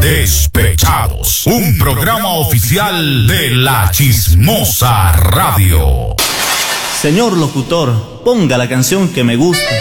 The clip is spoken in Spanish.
Despechados, un programa oficial de La Chismosa Radio. Señor locutor, ponga la canción que me gusta.